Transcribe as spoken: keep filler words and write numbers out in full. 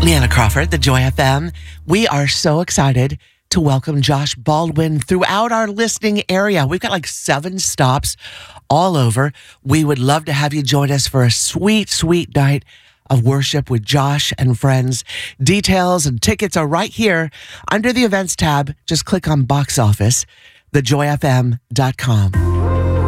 Anna Crawford, the Joy F M. We are so excited to welcome Josh Baldwin throughout our listening area. We've got like seven stops all over. We would love to have you join us for a sweet, sweet night of worship with Josh and friends. Details and tickets are right here under the events tab. Just click on box office, the joy f m dot com.